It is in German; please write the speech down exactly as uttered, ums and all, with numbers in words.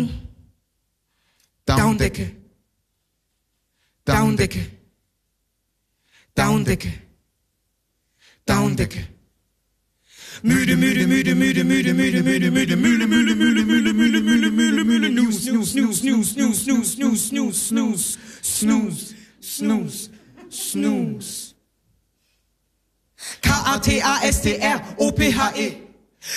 Down. Downdecke. Downdecke. Downdecke. Downdecke. Müde, müde, müde, müde, müde, müde, müde, müde, müde, müde, müde, müde, müde, müde, müde, müde, News, News, News, News, News, News, News, News, Snooze, Snooze, Snooze, Snooze. K A T A S T R O P H E.